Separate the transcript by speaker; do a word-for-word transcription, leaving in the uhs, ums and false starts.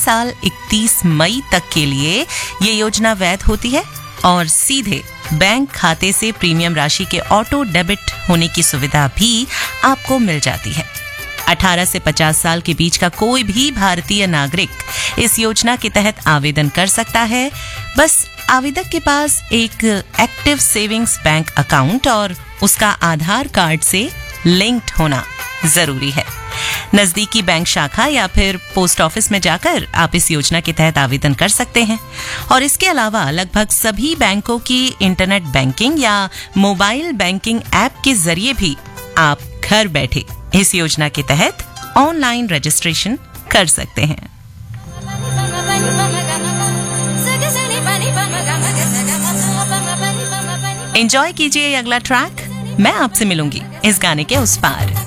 Speaker 1: साल इकतीस मई तक के लिए ये योजना वैध होती है और सीधे बैंक खाते से प्रीमियम राशि के ऑटो डेबिट होने की सुविधा भी आपको मिल जाती है। अठारह से पचास साल के बीच का कोई भी भारतीय नागरिक इस योजना के तहत आवेदन कर सकता है। बस आवेदक के पास एक एक्टिव सेविंग्स बैंक अकाउंट और उसका आधार कार्ड से लिंक्ड होना जरूरी है। नजदीकी बैंक शाखा या फिर पोस्ट ऑफिस में जाकर आप इस योजना के तहत आवेदन कर सकते हैं। और इसके अलावा लगभग सभी बैंकों की इंटरनेट बैंकिंग या मोबाइल बैंकिंग ऐप के जरिए भी आप घर बैठे इस योजना के तहत ऑनलाइन रजिस्ट्रेशन कर सकते हैं। एंजॉय कीजिए अगला ट्रैक। मैं आपसे मिलूंगी इस गाने के उस पार।